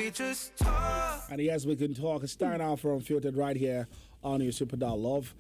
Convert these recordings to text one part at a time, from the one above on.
we just talk? And yes, we can talk. Starting out from Filtered right here on your Super Dial Love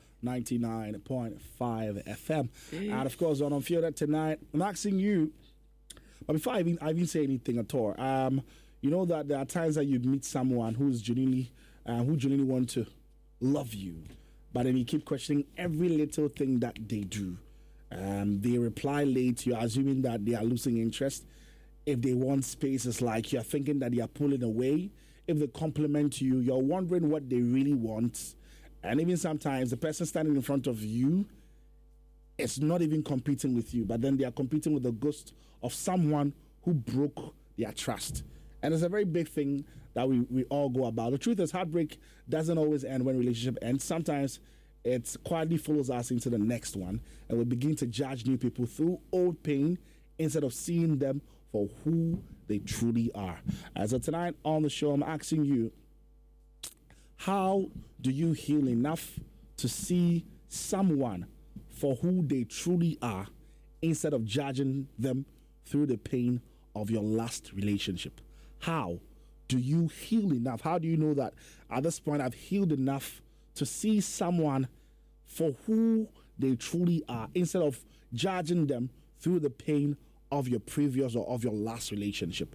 99.5 FM. And of course, on Unfiltered tonight, I'm asking you, but before I even say anything at all, you know that there are times that you meet someone who genuinely want to love you, but then you keep questioning every little thing that they do. They reply late, you're assuming that they are losing interest. If they want space, it's like you're thinking that they are pulling away. If they compliment you, you're wondering what they really want. And even sometimes the person standing in front of you is not even competing with you, but then they are competing with the ghost of someone who broke their trust. And it's a very big thing that we all go about. The truth is, heartbreak doesn't always end when relationship ends. Sometimes it quietly follows us into the next one, and we begin to judge new people through old pain instead of seeing them for who they truly are. So tonight on the show, I'm asking you, how do you heal enough to see someone for who they truly are instead of judging them through the pain of your last relationship? How do you heal enough? How do you know that at this point I've healed enough to see someone for who they truly are instead of judging them through the pain of your previous or of your last relationship?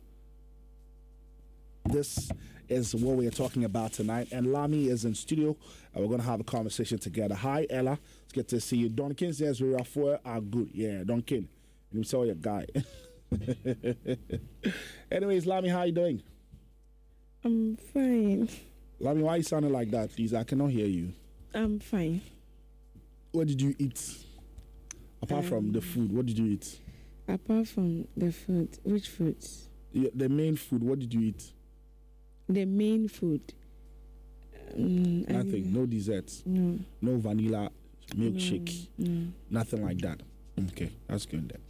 This is what we're talking about tonight. And Lami is in studio, and we're going to have a conversation together. Hi, Ella. It's good to see you. Donkin says we are good. Yeah, Donkin. You saw your guy. Anyways, Lami, how are you doing? I'm fine. Lami, why are you sounding like that, please? I cannot hear you. I'm fine. What did you eat? Apart from the food, what did you eat? Apart from the food, which food? The main food, what did you eat? The main food. Nothing, no desserts. No. No vanilla milkshake. No. Nothing like that. Okay, that's good then.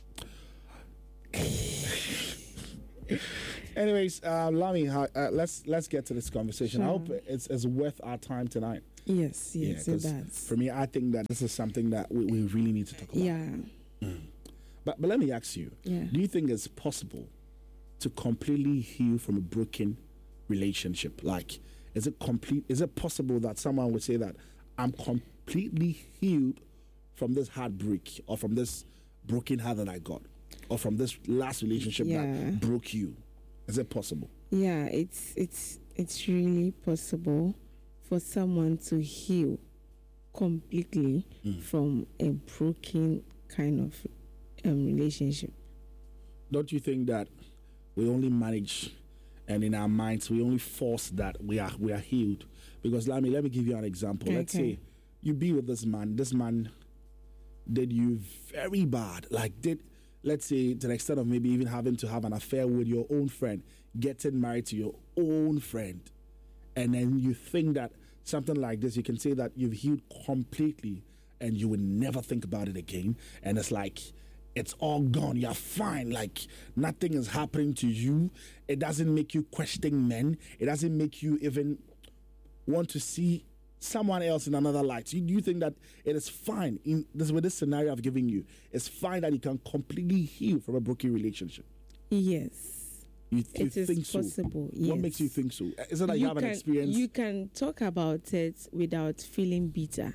Anyways, Lami, let's get to this conversation. Sure. I hope it's worth our time tonight. Yes, it does. For me, I think that this is something that we really need to talk about. Yeah. But let me ask you, do you think it's possible to completely heal from a broken relationship? Like, is it possible that someone would say that I'm completely healed from this heartbreak, or from this broken heart that I got, or from this last relationship that broke you? Is it possible? Yeah, it's really possible for someone to heal completely from a broken kind of relationship. Don't you think that we only manage, and in our minds we only force that we are healed? Because let me give you an example. Okay. Let's say you be with this man did you very bad, let's say to the extent of maybe even having to have an affair with your own friend, getting married to your own friend, and then you think that something like this, you can say that you've healed completely and you would never think about it again, and it's like it's all gone, you're fine, like nothing is happening to you. It doesn't make you question men. It doesn't make you even want to see someone else in another light. Do you think that it is fine with this scenario I've given you? It's fine that you can completely heal from a broken relationship? Yes. You think so? Possible. Yes. What makes you think so? Is it that you have an experience? You can talk about it without feeling bitter.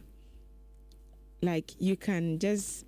Like you can just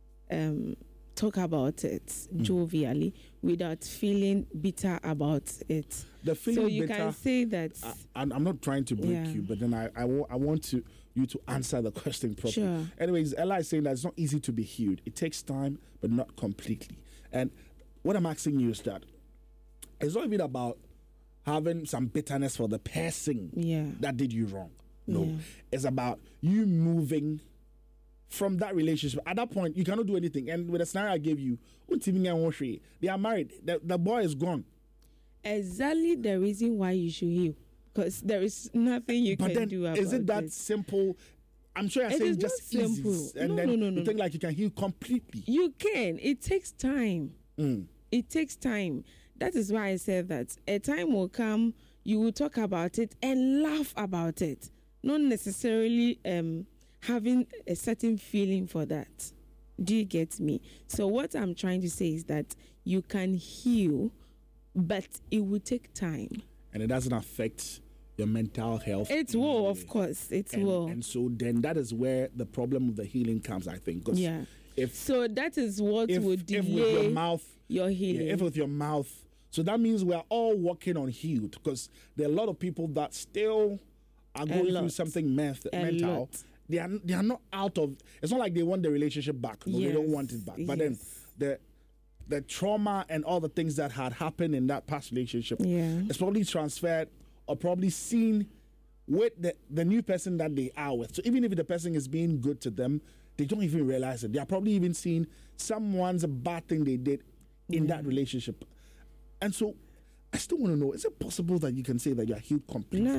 talk about it jovially without feeling bitter about it. The feeling so you bitter, can say that. I'm not trying to break you, but then I want you to answer the question properly. Sure. Anyways, Ella is saying that it's not easy to be healed. It takes time, but not completely. And what I'm asking you is that it's not even about having some bitterness for the person that did you wrong. No, it's about you moving from that relationship. At that point, you cannot do anything. And with the scenario I gave you, they are married. The boy is gone. Exactly the reason why you should heal. Because there is nothing you can do about it. Is it that simple? I'm sure you're saying just simple. Easy. And no. You think like you can heal completely. You can. It takes time. It takes time. That is why I said that a time will come, you will talk about it and laugh about it. Not necessarily having a certain feeling for that. Do you get me? So what I'm trying to say is that you can heal, but it will take time. and it doesn't affect your mental health. It will, of course, it will. And so then that is where the problem of the healing comes, I think. Yeah. So that is what would delay with your mouth, your healing. If with your mouth. So that means we are all working on healed, because there are a lot of people that still are going through something mental. They are not out of. It's not like they want the relationship back. No, they don't want it back. But then the trauma and all the things that had happened in that past relationship is probably transferred or probably seen with the new person that they are with. So even if the person is being good to them, they don't even realize it. They are probably even seeing someone's bad thing they did in that relationship. And so I still want to know, is it possible that you can say that you are healed completely?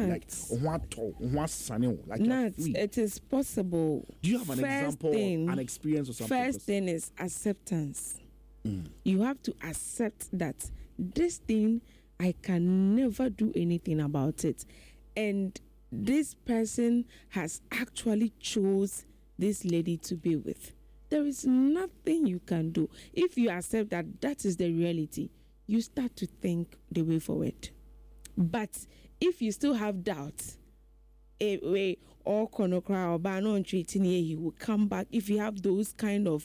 It is possible. Do you have an example, an experience or something? First thing is acceptance. You have to accept that this thing, I can never do anything about it. And this person has actually chose this lady to be with. There is nothing you can do. If you accept that that is the reality, you start to think the way forward. But if you still have doubts, he will come back. If you have those kind of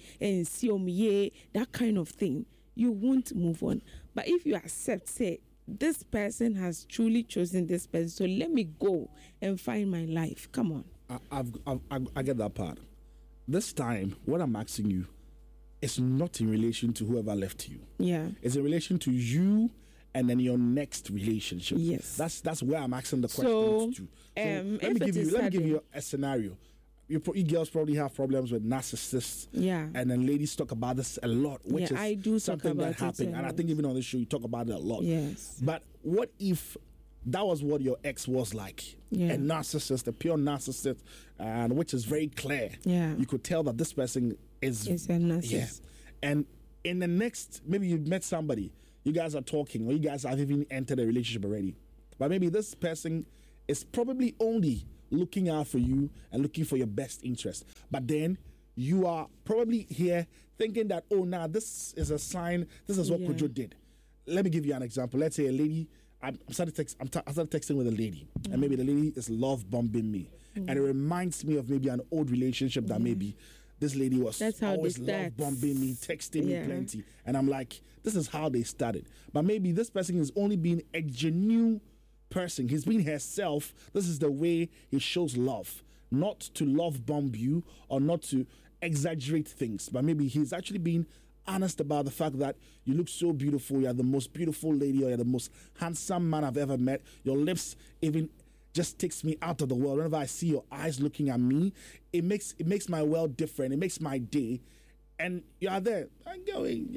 that kind of thing, you won't move on. But if you accept, say, this person has truly chosen this person, so let me go and find my life. Come on. I get that part. This time, what I'm asking you, it's not in relation to whoever left you. Yeah. It's in relation to you and then your next relationship. Yes. That's where I'm asking the questions to. Let me give you a scenario. You girls probably have problems with narcissists. Yeah. And then ladies talk about this a lot, which is I do something that happened. And I think even on this show, you talk about it a lot. Yes. But what if that was what your ex was like? Yeah. A narcissist, a pure narcissist, and which is very clear. Yeah. You could tell that this person is a narcissist. Yeah. And in the next, maybe you've met somebody, you guys are talking, or you guys have even entered a relationship already. But maybe this person is probably only looking out for you and looking for your best interest. But then you are probably here thinking that, oh, now this is a sign, this is what Kojo did. Let me give you an example. Let's say a lady, I started texting with a lady, and maybe the lady is love bombing me. And it reminds me of maybe an old relationship that maybe this lady was always love bombing me, texting me plenty. And I'm like, this is how they started. But maybe this person is only being a genuine person. He's being herself. This is the way he shows love. Not to love bomb you or not to exaggerate things, but maybe he's actually being honest about the fact that you look so beautiful, you're the most beautiful lady, or you're the most handsome man I've ever met. Your lips even just takes me out of the world. Whenever I see your eyes looking at me, it makes my world different. It makes my day. And you are there. I'm going.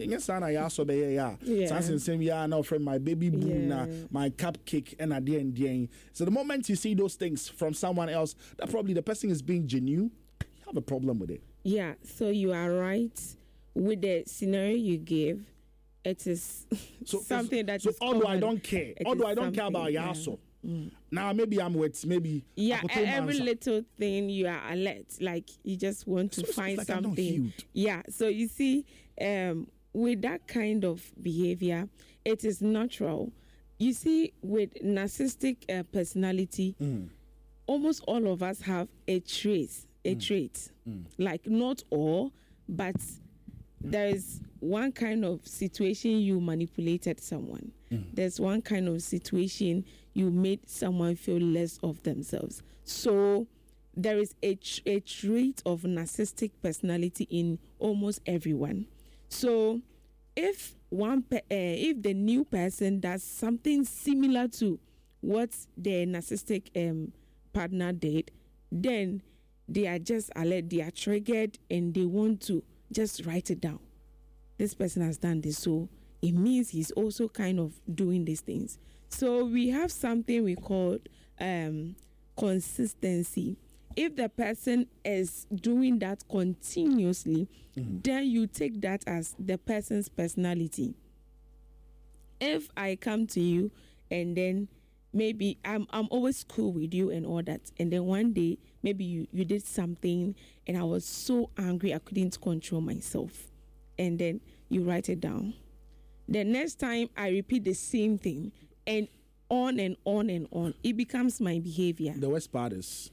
Now from my baby boo, my cupcake, and at the end. So the moment you see those things from someone else, that probably the person is being genuine, you have a problem with it. Yeah. So you are right with the scenario you gave. It is something that is. Although I don't care, about Yaso. Now maybe I'm with every little thing you are alert, like you just want to find something. Yeah, so you see, with that kind of behavior, it is natural. You see, with narcissistic personality, almost all of us have a trait. Like not all, but there is one kind of situation you manipulated someone. There's one kind of situation you made someone feel less of themselves. So there is a trait of narcissistic personality in almost everyone. So if the new person does something similar to what the narcissistic partner did, then they are just alert, they are triggered, and they want to just write it down. This person has done this, so it means he's also kind of doing these things. So we have something we call consistency. If the person is doing that continuously, then you take that as the person's personality. If I come to you and then maybe I'm always cool with you and all that, and then one day maybe you did something and I was so angry I couldn't control myself, and then you write it down. The next time I repeat the same thing, and on and on and on. It becomes my behavior. The worst part is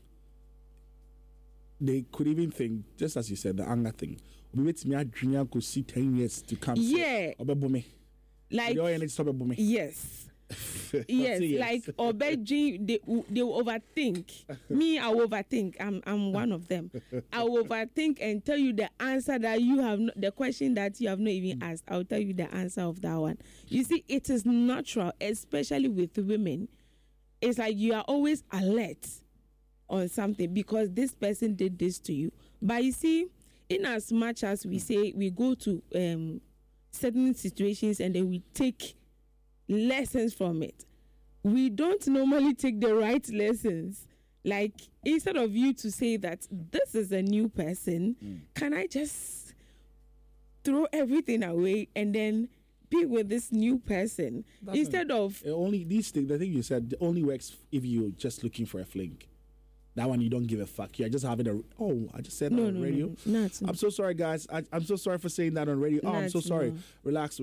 they could even think, just as you said, the anger thing. We wait me at junior could see 10 years to come. Yeah. Like, yes. Yes, like Obeji, they will overthink. Me, I will overthink. I'm one of them. I will overthink and tell you the answer that you have, the question that you have not even asked. I'll tell you the answer of that one. You see, it is natural, especially with women. It's like you are always alert on something because this person did this to you. But you see, in as much as we say we go to certain situations and then we take lessons from it, we don't normally take the right lessons. Like, instead of you to say that this is a new person, can I just throw everything away and then be with this new person? Instead of only these things, the thing you said only works if you're just looking for a fling. That one you don't give a fuck. You're just having I just said that on radio. No. I'm so sorry, guys. I'm so sorry for saying that on radio. I'm so sorry. No. Relax.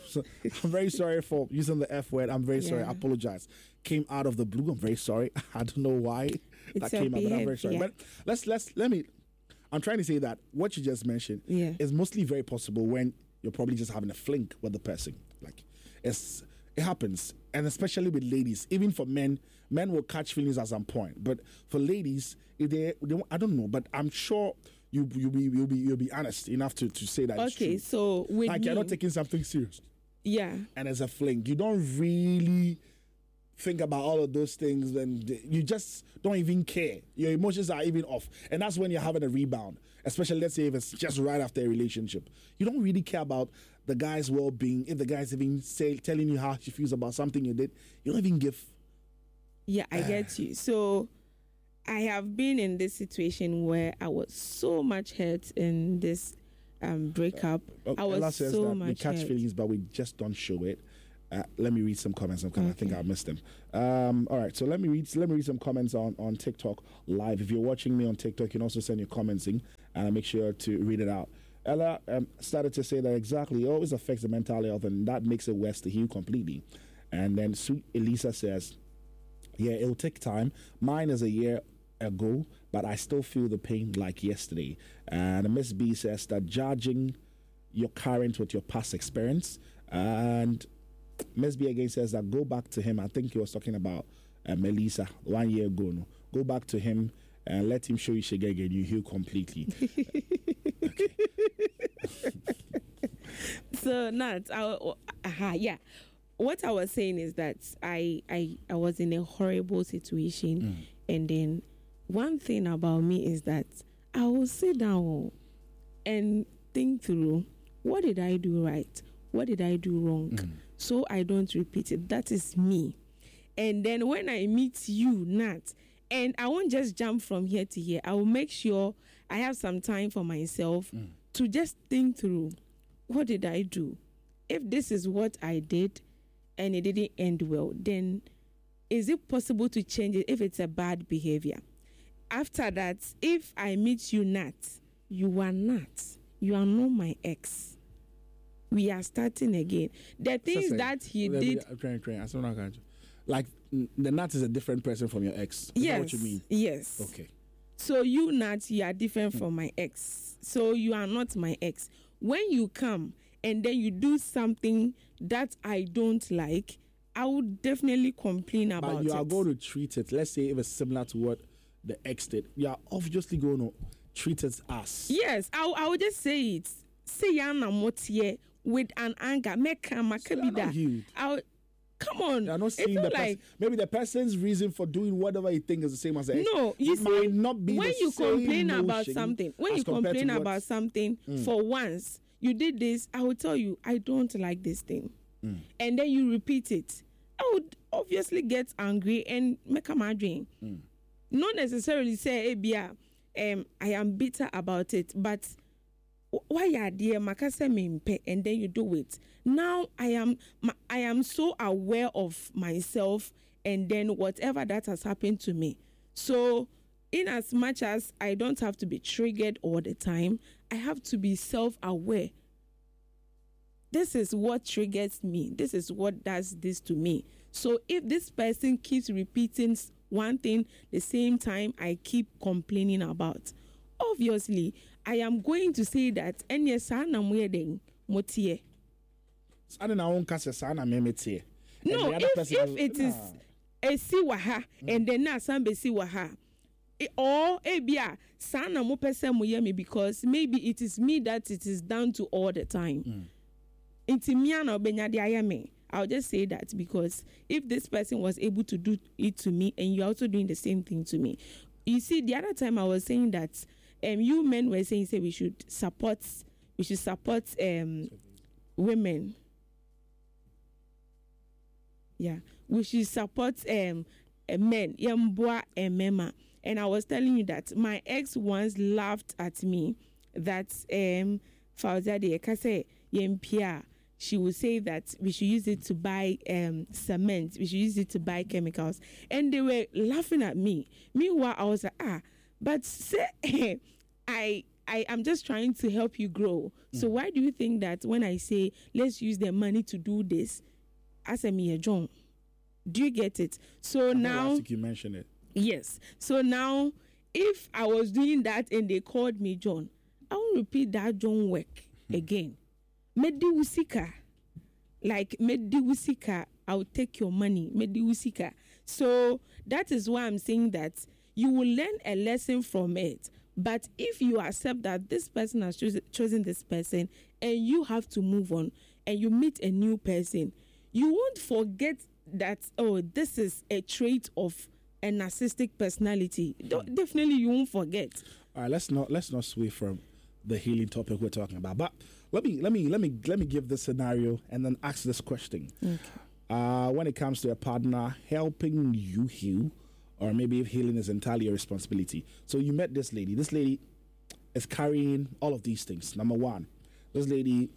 I'm very sorry for using the F word. I'm very sorry. I apologize. Came out of the blue. I'm very sorry. I don't know why that came out, but I'm very sorry. But let me. I'm trying to say that what you just mentioned is mostly very possible when you're probably just having a fling with the person. Like, it happens, and especially with ladies. Even for men will catch feelings at some point. But for ladies, if they I don't know, but I'm sure you'll be honest enough to say that. Okay, it's true. so with like, you're not taking something serious. Yeah. And as a fling, you don't really think about all of those things, and you just don't even care. Your emotions are even off, and that's when you're having a rebound. Especially, let's say if it's just right after a relationship, you don't really care about the guy's well-being. If the guy's even telling you how she feels about something you did, you don't even give. Yeah, I get you. So I have been in this situation where I was so much hurt in this breakup. I was Ella says so that much we catch hurt. feelings, but we just don't show it. Let me read some comments. I think I missed them. All right, so let me read some comments on TikTok live. If you're watching me on TikTok, you can also send your comments in, and make sure to read it out. Ella started to say that exactly, it always affects the mental health, and that makes it worse to heal completely. And then Sweet Elisa says, yeah, it'll take time. Mine is a year ago, but I still feel the pain like yesterday. And Miss B says that judging your current with your past experience. And Miss B again says that go back to him. I think he was talking about Melissa 1 year ago. No? Go back to him and let him show you Shigege and you heal completely. So, Nat, what I was saying is that I was in a horrible situation, and then one thing about me is that I will sit down and think through, what did I do right? What did I do wrong? So I don't repeat it. That is me. And then when I meet you, Nat, and I won't just jump from here to here, I will make sure I have some time for myself to just think through, what did I do? If this is what I did and it didn't end well, then is it possible to change it if it's a bad behavior? After that, if I meet you, Nat, you are not my ex. We are starting again. The things that he did. Like, the Nat is a different person from your ex. Is that what you mean? Yes. Okay. So you, Nat, you are different from my ex. So you are not my ex. When you come and then you do something that I don't like, I would definitely complain about it. But you are going to treat it, let's say if it's similar to what the ex did, you are obviously going to treat it as. Yes, I would just say it. Say Yana Motie with an anger. Come on. You're not seeing the person. Maybe the person's reason for doing whatever he thinks is the same as the ex. No, you see, might not be when you complain about something, for once, you did this, I will tell you, I don't like this thing. And then you repeat it. I would obviously get angry and make a madring. Not necessarily say, hey, Bia, I am bitter about it, but why are there makase mimpe, and then you do it. Now I am so aware of myself, and then whatever that has happened to me. So in as much as I don't have to be triggered all the time, I have to be self-aware. This is what triggers me. This is what does this to me. So if this person keeps repeating one thing the same time I keep complaining about, obviously I am going to say that enye sa na moyeden motie. Sana na won kase sana memetie. No, if it is a siwaha and then na sambe siwaha. Or ebia sana mo pese mo ye me because maybe it is me that it is down to all the time. Inti me na obenya de ayame. I'll just say that because if this person was able to do it to me and you're also doing the same thing to me. You see, the other time I was saying that you men were saying say we should support women. Yeah, we should support men, yamboa and mema. And I was telling you that my ex once laughed at me that Fauzade Ekase Yempia. She would say that we should use it to buy cement. We should use it to buy chemicals. And they were laughing at me. Meanwhile, I was like, but say, I'm just trying to help you grow. So why do you think that when I say, let's use the money to do this, as a mere John? Do you get it? So now... I think you mentioned it. Yes. So now, if I was doing that and they called me John, I won't repeat that John work again. Medi usika, I'll take your money. Medi usika. So that is why I'm saying that you will learn a lesson from it. But if you accept that this person has chosen this person and you have to move on and you meet a new person, you won't forget that, oh, this is a trait of a narcissistic personality. Definitely you won't forget. All right, let's not sway from the healing topic we're talking about. But let me give this scenario and then ask this question. Okay. When it comes to a partner helping you heal, or maybe if healing is entirely your responsibility. So you met this lady. This lady is carrying all of these things. Number one, this lady,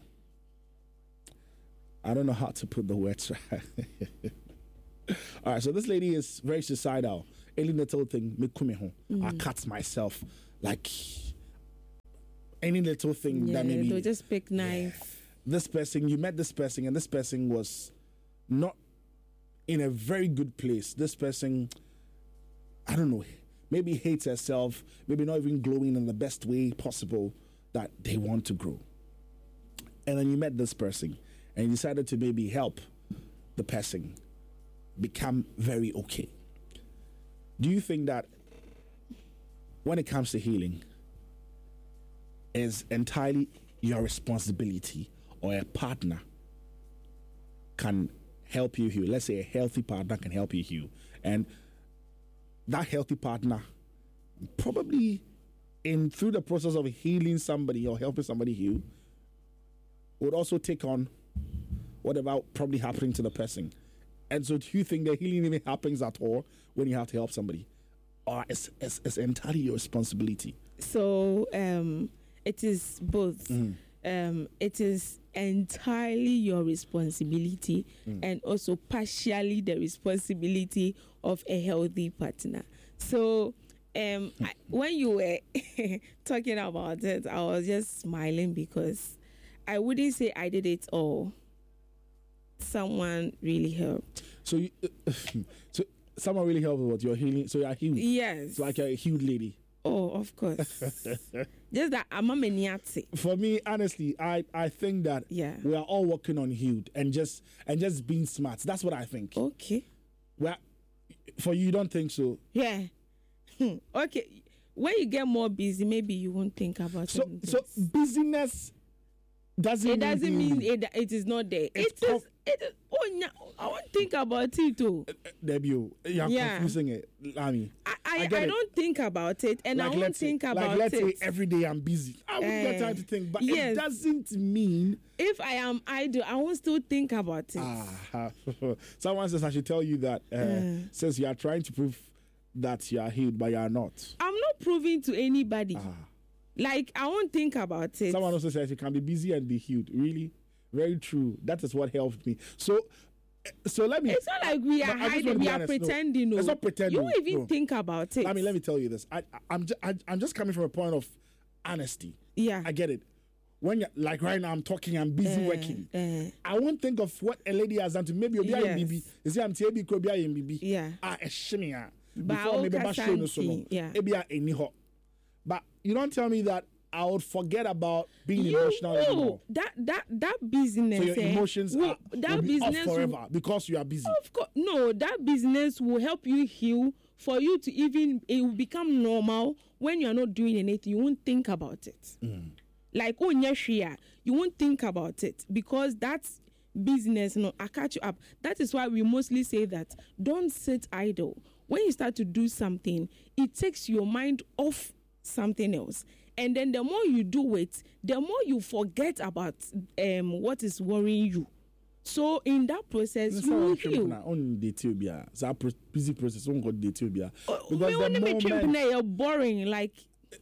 I don't know how to put the words right. All right, so this lady is very suicidal. Any little thing, I cut myself. Like any little thing that maybe they'll just pick knife. This person, you met this person, and this person was not in a very good place. This person, I don't know, maybe hates herself, maybe not even glowing in the best way possible that they want to grow. And then you met this person, and you decided to maybe help the person become very okay. Do you think that when it comes to healing, is entirely your responsibility, or a partner can help you heal? Let's say a healthy partner can help you heal, and that healthy partner probably through the process of healing somebody or helping somebody heal would also take on whatever probably happening to the person. And so do you think that healing even happens at all when you have to help somebody, or it's entirely your responsibility? So it is both. It is entirely your responsibility and also partially the responsibility of a healthy partner. So when you were talking about it, I was just smiling because I wouldn't say I did it all. Someone really helped. So so someone really helped with your healing. So you're healed. Yes. So like you're a healed lady. Oh, of course. Just that I'm a maniac. For me, honestly, I think that we are all working on healed and just being smart. That's what I think. Okay. Well, for you don't think so? Yeah. Okay. When you get more busy, maybe you won't think about it. So busyness doesn't mean it is not there. It is. Oh, no, I won't think about it too. Debut, you're confusing it. I don't think about it, and like I won't think about it. Let's say every day I'm busy. I wouldn't get time to think, but it doesn't mean if I am idle, I won't still think about it. Someone says I should tell you that since you are trying to prove that you are healed, but you are not. I'm not proving to anybody. Like, I won't think about it. Someone also says you can be busy and be healed. Really? Very true. That is what helped me. So let me... It's not like we are hiding, we are pretending. No, it's not pretending. You won't even think about it. Let me tell you this. I'm just coming from a point of honesty. Yeah. I get it. when you're, like right now I'm talking, I'm busy working. I won't think of what a lady has done to me. Maybe you'll be a BB. You see, I'm TB could be a BB. Yeah. A shimmy. Before maybe but you don't tell me that I would forget about being emotional anymore. That business. So your emotions will be off forever because you are busy. Of course, no. That business will help you heal. For you to even, it will become normal when you are not doing anything. You won't think about it. Like you won't think about it because that's business. No, I catch you up. That is why we mostly say that don't sit idle. When you start to do something, it takes your mind off something else. And then the more you do it, the more you forget about what is worrying you. So in that process, you will heal. It's a busy process. Because the moment you're boring, like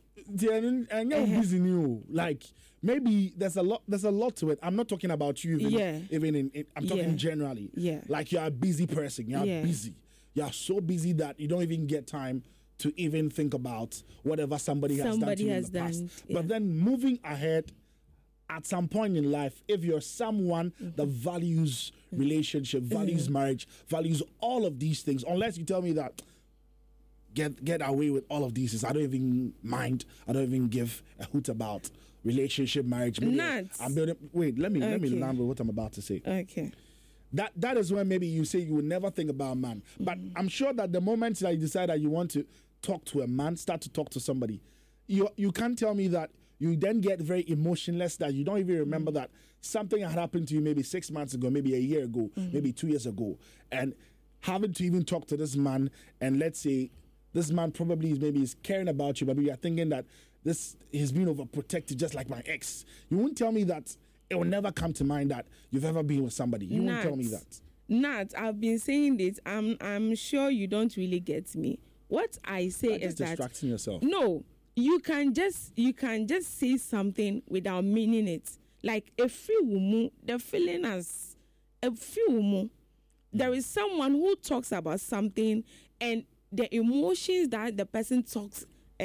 busy new. Like maybe there's a lot to it. I'm not talking about you even I'm talking generally. Yeah. Like you're a busy person. You're busy. You're so busy that you don't even get time to even think about whatever somebody has done to you in the past. Yeah. But then moving ahead, at some point in life, if you're someone that values relationship, values marriage, values all of these things, unless you tell me that get away with all of these things, I don't even mind. I don't even give a hoot about relationship, marriage. I'm building. Wait, let me remember what I'm about to say. Okay. That is when maybe you say you will never think about a man. But I'm sure that the moment that you decide that you want to talk to a man, start to talk to somebody, you can't tell me that you then get very emotionless that you don't even remember that something had happened to you maybe 6 months ago, maybe a year ago, maybe 2 years ago. And having to even talk to this man, and let's say this man probably is caring about you, but you're thinking that he's been overprotected just like my ex. You won't tell me that it will never come to mind that you've ever been with somebody. You won't tell me that. Nat, I've been saying this. I'm sure you don't really get me. What I say is that distracting yourself. No, you can just say something without meaning it. Like a free woman, the feeling as a free woman. There is someone who talks about something, and the emotions that the person talks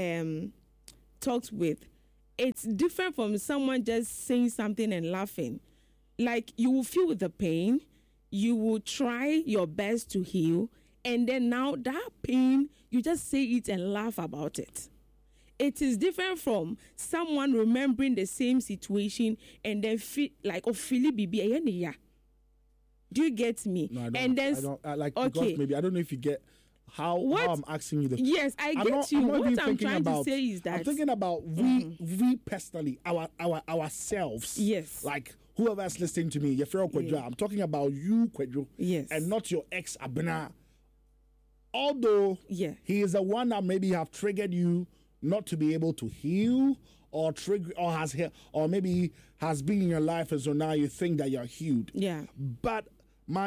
with, it's different from someone just saying something and laughing. Like you will feel the pain, you will try your best to heal, and then now that pain, you just say it and laugh about it. It is different from someone remembering the same situation and then feel like, oh, Philly Bibi. Do you get me? No, I don't. And then, I don't like, okay. Because maybe I don't know if you get how I'm asking you. Yes, I get you. What I'm trying to say is that I'm thinking about we personally, ourselves. Yes. Like whoever's listening to me, your friend Kwadwo. I'm talking about you, Kwadwo. Yes. And not your ex Abena. Although he is the one that maybe have triggered you not to be able to heal, or trigger, or maybe has been in your life, and so now you think that you're healed. Yeah. But my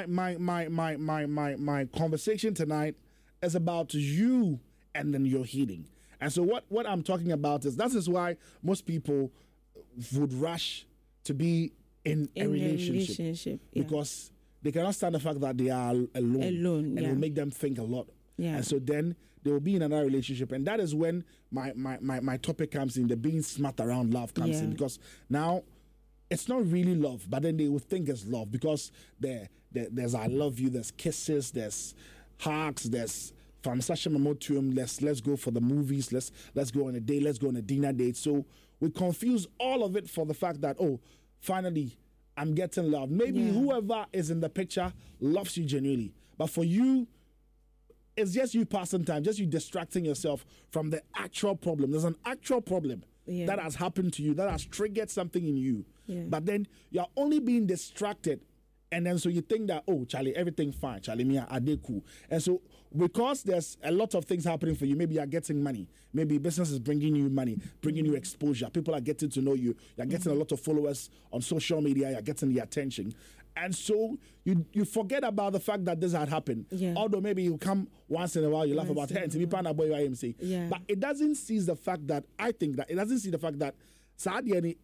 conversation tonight is about you and then your healing. And so what I'm talking about is that is why most people would rush to be in a relationship because they cannot stand the fact that they are alone and it will make them think a lot. Yeah. And so then they will be in another relationship, and that is when my topic comes in. The being smart around love comes in, because now it's not really love, but then they will think it's love because there's I love you, there's kisses, there's hugs, there's from Sasha Mamotium, let's go for the movies, let's go on a date, let's go on a dinner date. So we confuse all of it for the fact that, oh, finally I'm getting love. Maybe whoever is in the picture loves you genuinely, but for you, it's just you passing time, just you distracting yourself from the actual problem. There's an actual problem that has happened to you, that has triggered something in you. Yeah. But then you're only being distracted. And then so you think that, oh, Charlie, everything fine. Charlie, me, I did cool. And so because there's a lot of things happening for you, maybe you're getting money. Maybe business is bringing you money, bringing you exposure. People are getting to know you. You're getting a lot of followers on social media. You're getting the attention. And so you forget about the fact that this had happened. Yeah. Although maybe you come once in a while, you laugh about it, and to be part of boy IMC. Yeah. But it doesn't seize the fact that, I think that, it doesn't see the fact that, so it's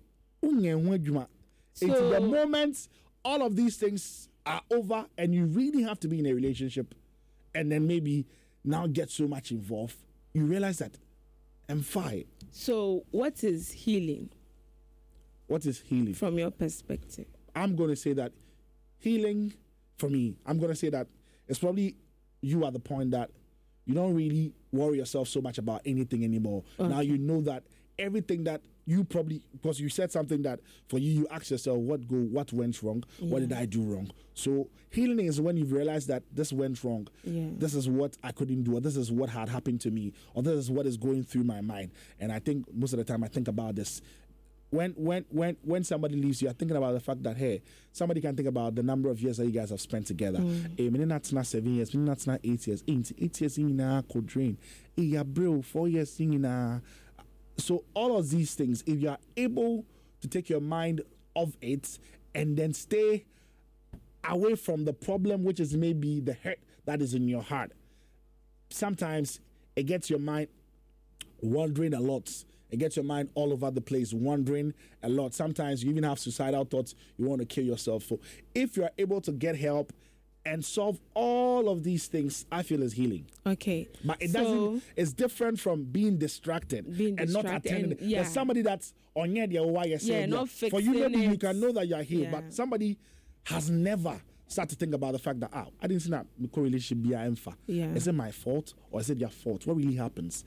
the moment all of these things are over and you really have to be in a relationship, and then maybe now get so much involved, you realize that I'm fine. So what is healing? What is healing? From your perspective. I'm going to say that healing, for me, I'm going to say that it's probably you at the point that you don't really worry yourself so much about anything anymore. Okay. Now you know that everything that you probably, because you said something that for you ask yourself, what went wrong? Yeah. What did I do wrong? So healing is when you've realized that this went wrong. Yeah. This is what I couldn't do, or this is what had happened to me, or this is what is going through my mind. And I think most of the time I think about this. When somebody leaves you, I'm thinking about the fact that, hey, somebody can think about the number of years that you guys have spent together. Not 7 years, not 8 years. 8 years in a could drain. 4 years in a. So all of these things, if you are able to take your mind off it and then stay away from the problem, which is maybe the hurt that is in your heart, sometimes it gets your mind wandering a lot. It gets your mind all over the place, wandering a lot. Sometimes you even have suicidal thoughts. You want to kill yourself. For if you are able to get help and solve all of these things, I feel is healing. Okay. But it doesn't, it's different from being distracted and not attending. There's somebody that's on your not fixing for you, maybe it. you can know that you're healed, but somebody has never started to think about the fact that, I didn't see that my relationship be infa. Is it my fault or is it your fault? What really happens?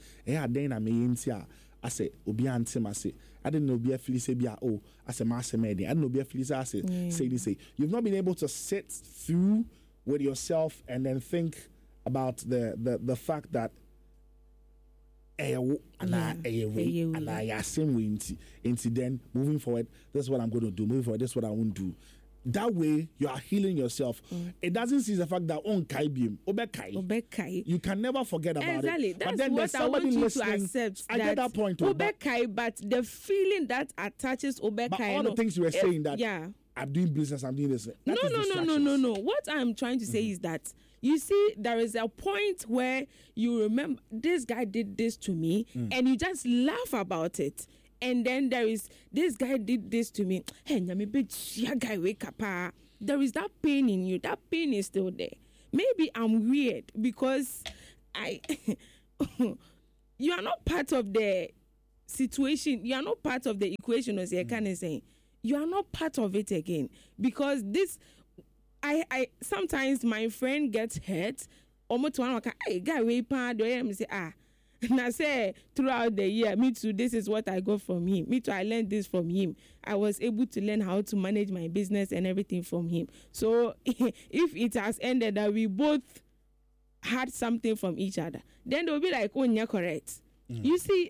I say, Obi Antim, I say, I didn't know be a Felice be oh, I say, Master Medi. I didn't know be a Felice, I say, say. You've not been able to sit through with yourself and then think about the fact that then moving forward, this is what I'm going to do. Moving forward, this is what I won't do. That way, you are healing yourself. It doesn't see the fact that on Kaibium, Obekai. You can never forget about it. That's but then what I want you to accept. I get that point. Obekai, but the feeling that attaches Obekai. But all the things you were saying that I'm doing business, I'm doing this. No. What I'm trying to say is that, you see, there is a point where you remember this guy did this to me and you just laugh about it. And then there is, this guy did this to me. Hey, guy, wake up. There is that pain in you. That pain is still there. Maybe I'm weird because you are not part of the situation. You are not part of the equation, as I can say. You are not part of it again. Because this, I sometimes my friend gets hurt. Almost one guy, wake up. Say, and I say throughout the year, me too, this is what I got from him. Me too, I learned this from him. I was able to learn how to manage my business and everything from him. So if it has ended that we both had something from each other, then they'll be like, oh, you're correct. You see,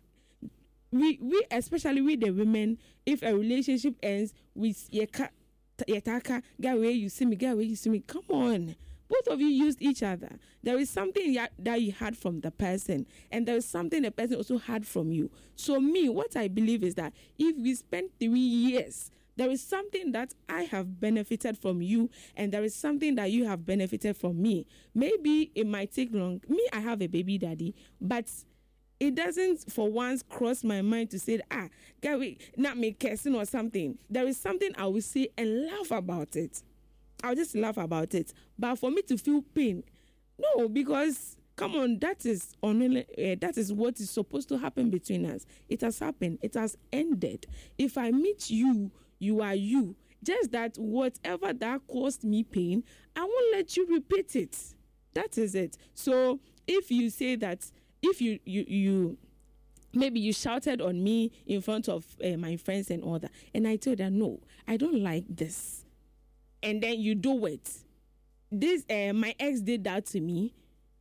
we especially with the women, if a relationship ends with yetaka, guy where you see me, come on. Both of you used each other. There is something that you had from the person, and there is something the person also had from you. So me, what I believe is that if we spend 3 years, there is something that I have benefited from you, and there is something that you have benefited from me. Maybe it might take long. Me, I have a baby daddy, but it doesn't for once cross my mind to say, guy, not me cursing or something. There is something I will say and laugh about it. I'll just laugh about it. But for me to feel pain, no, because come on, that is what is supposed to happen between us. It has happened. It has ended. If I meet you, you are you. Just that whatever that caused me pain, I won't let you repeat it. That is it. So if you say that, if you maybe you shouted on me in front of my friends and all that, and I told her, no, I don't like this. And then you do it. This my ex did that to me.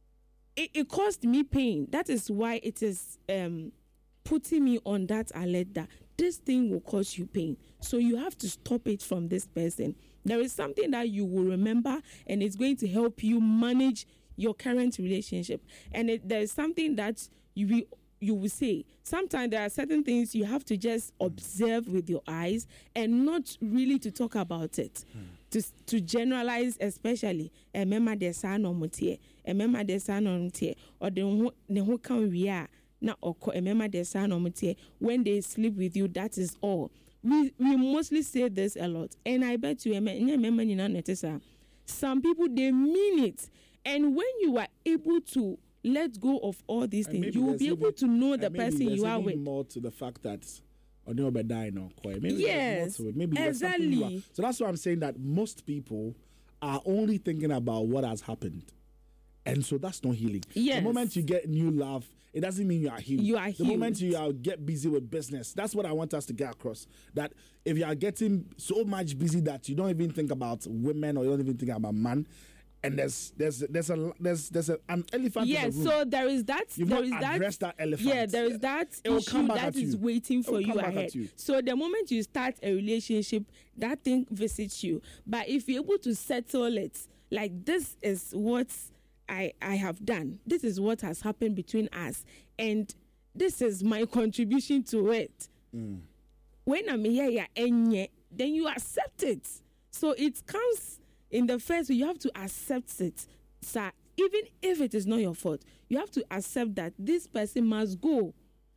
It caused me pain. That is why it is putting me on that alert that this thing will cause you pain. So you have to stop it from this person. There is something that you will remember, and it's going to help you manage your current relationship. And there is something that you will say. Sometimes there are certain things you have to just observe with your eyes and not really to talk about it. To generalize, especially remember the son or mutie, remember the son or mutie, or the who can we are now or remember the son or mutie. When they sleep with you, that is all. We mostly say this a lot, and I bet you remember you notice some people they mean it, and when you are able to let go of all these things, you will be able to know the person you are with. More to the fact that or no be die no quiet. Maybe yes, maybe exactly. So that's why I'm saying that most people are only thinking about what has happened. And so that's not healing. Yes. The moment you get new love, it doesn't mean you are healed. You are healed. The moment you get busy with business, that's what I want us to get across. That if you are getting so much busy that you don't even think about women or you don't even think about man, and there's an elephant. Yeah, in the room. so there is that. You've there not is addressed that elephant. Yeah, there is that issue that is waiting for you ahead. So the moment you start a relationship, that thing visits you. But if you're able to settle it, like this is what I have done. This is what has happened between us, and this is my contribution to it. When I'm here, then you accept it. So it comes in the first way. You have to accept it, sir. Even if it is not your fault, you have to accept that this person must go.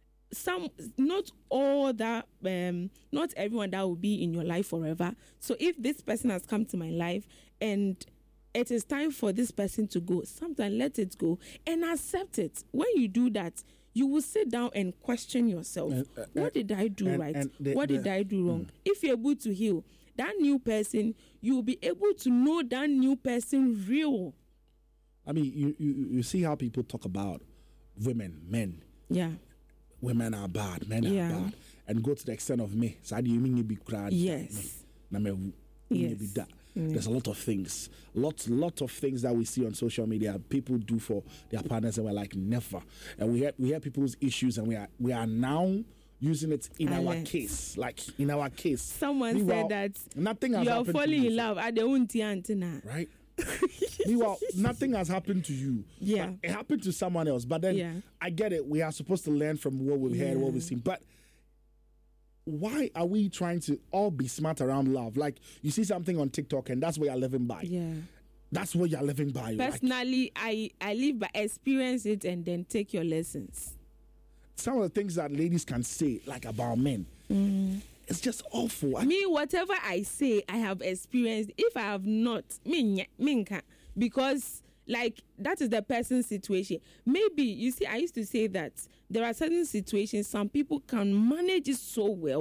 Not all that, not everyone that will be in your life forever. So if this person has come to my life and it is time for this person to go, sometimes let it go and accept it. When you do that, you will sit down and question yourself. What did I do right? What did I do wrong? If you're able to heal, that new person, you will be able to know that new person real. I mean, you see how people talk about women, men. Yeah. Women are bad, men are bad. And go to the extent of me. So how do you mean you be crying? Yes. Yes. There's a lot of things, lot of things that we see on social media people do for their partners, and we're like, never. And we hear people's issues, and we are now using it in our case. Like in our case, someone said that nothing has happened. You're falling in love at the unti antenna, right? Meanwhile, nothing has happened to you. Yeah, but it happened to someone else. But then I get it. We are supposed to learn from what we've heard, what we've seen, but. Why are we trying to all be smart around love? Like, you see something on TikTok and that's what you're living by. Yeah. That's what you're living by. Personally, like, I live by experience it and then take your lessons. Some of the things that ladies can say, like about men, it's just awful. Whatever I say, I have experienced. If I have not, because like that is the person's situation. Maybe, you see, I used to say that there are certain situations some people can manage it so well